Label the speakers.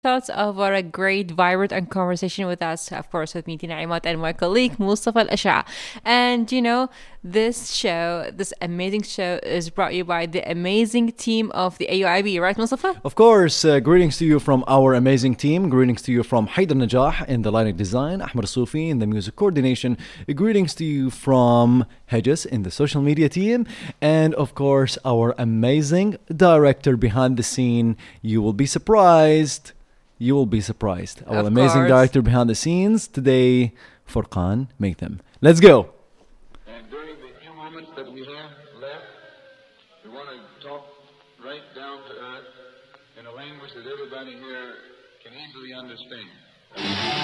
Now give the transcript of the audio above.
Speaker 1: thoughts of what a great, vibrant, and conversation with us, of course, with me, Tina Imad, and my colleague, Mustafa Al Asha. And this show, this amazing show, is brought you by the amazing team of the AUIB, right, Mustafa?
Speaker 2: Of course, greetings to you from our amazing team. Greetings to you from Haider Najah in the lighting design, Ahmed Sufi in the music coordination. Greetings to you from Hedges in the social media team. And of course, our amazing director behind the scene. You will be surprised. You will be surprised. Our
Speaker 1: Of
Speaker 2: amazing
Speaker 1: course.
Speaker 2: director behind the scenes today, Furqan Maitham. Let's go.
Speaker 3: And during the few moments that we have left, we want to talk right down to earth in a language that everybody here can easily understand.